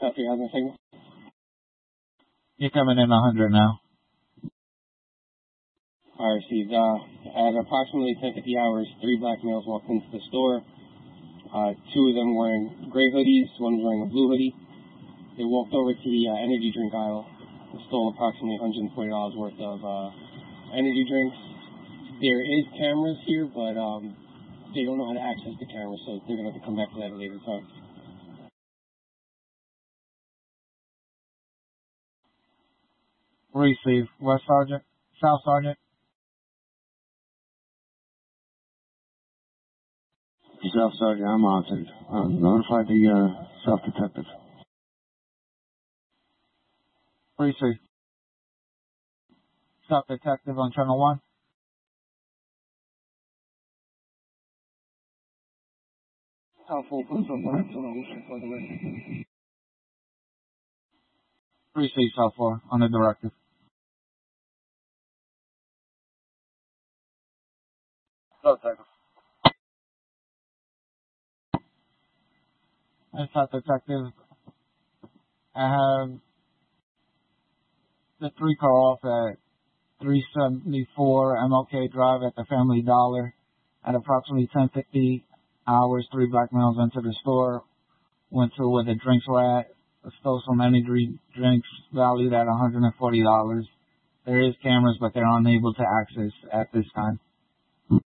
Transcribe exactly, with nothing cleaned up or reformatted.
South three Housing Signal. You're coming in one hundred now. I received, uh, at approximately ten fifty hours, three black males walked into the store. Uh, two of them wearing gray hoodies, one was wearing a blue hoodie. They walked over to the uh, energy drink aisle and stole approximately one hundred forty dollars worth of uh, energy drinks. There is cameras here, but um, they don't know how to access the cameras, so they're going to have to come back to that at a later time. Receive. West Sergeant? South Sergeant? South Sergeant, I'm answered. Uh, notify the uh, South Detective. Receive. South Detective on Channel one. South four, please don't mind. Hold on, for the way. Receive South four on the directive. South Detective. And South Detective, I have the three car off at three seventy-four M L K Drive at the Family Dollar. At approximately ten fifty hours, three black males entered the store, went to where the drinks were at, stole some energy drinks valued at one hundred forty dollars. There is cameras, but they're unable to access at this time.